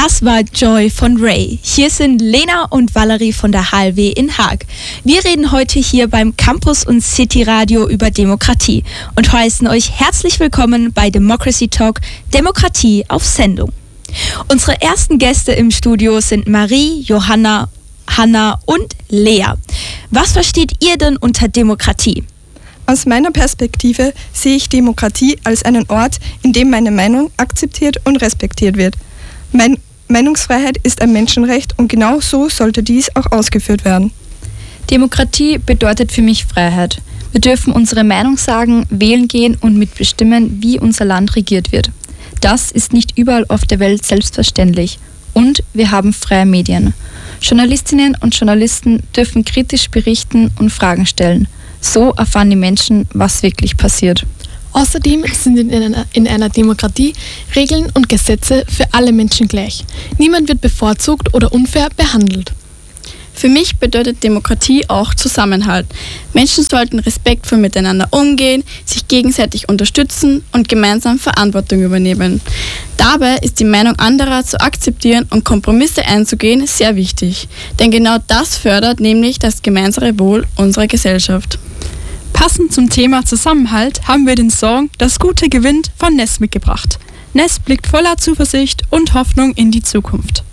Das war Joy von Ray. Hier sind Lena und Valerie von der HLW in Haag. Wir reden heute hier beim Campus und City Radio über Demokratie und heißen euch herzlich willkommen bei Democracy Talk, Demokratie auf Sendung. Unsere ersten Gäste im Studio sind Marie, Johanna, Hanna und Lea. Was versteht ihr denn unter Demokratie? Aus meiner Perspektive sehe ich Demokratie als einen Ort, in dem meine Meinung akzeptiert und respektiert wird. Meinungsfreiheit ist ein Menschenrecht und genau so sollte dies auch ausgeführt werden. Demokratie bedeutet für mich Freiheit. Wir dürfen unsere Meinung sagen, wählen gehen und mitbestimmen, wie unser Land regiert wird. Das ist nicht überall auf der Welt selbstverständlich. Und wir haben freie Medien. Journalistinnen und Journalisten dürfen kritisch berichten und Fragen stellen. So erfahren die Menschen, was wirklich passiert. Außerdem sind in einer Demokratie Regeln und Gesetze für alle Menschen gleich. Niemand wird bevorzugt oder unfair behandelt. Für mich bedeutet Demokratie auch Zusammenhalt. Menschen sollten respektvoll miteinander umgehen, sich gegenseitig unterstützen und gemeinsam Verantwortung übernehmen. Dabei ist die Meinung anderer zu akzeptieren und Kompromisse einzugehen sehr wichtig. Denn genau das fördert nämlich das gemeinsame Wohl unserer Gesellschaft. Passend zum Thema Zusammenhalt haben wir den Song Das Gute gewinnt von Ness mitgebracht. Ness blickt voller Zuversicht und Hoffnung in die Zukunft.